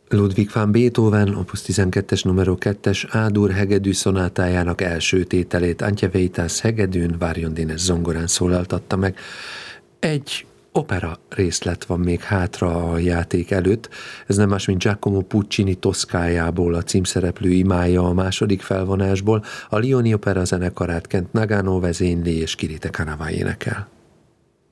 Ludwig van Beethoven, opus 12-es numero 2-es A-dur hegedű szonátájának első tételét Antje Veitas hegedűn, Várjon Dénes zongorán szólaltatta meg. Egy opera részlet van még hátra a játék előtt. Ez nem más, mint Giacomo Puccini Toszkájából a címszereplő imája a második felvonásból. A Lioni Opera zenekarát Kent Nagano vezényli és Kirite Kanawai énekel.